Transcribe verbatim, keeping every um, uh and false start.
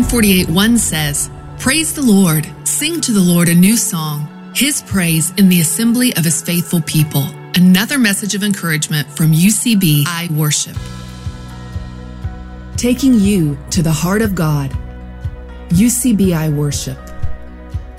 forty-eight one says, "Praise the Lord, sing to the Lord a new song, his praise in the assembly of his faithful people." Another message of encouragement from U C B I Worship. Taking you to the heart of God. U C B I Worship.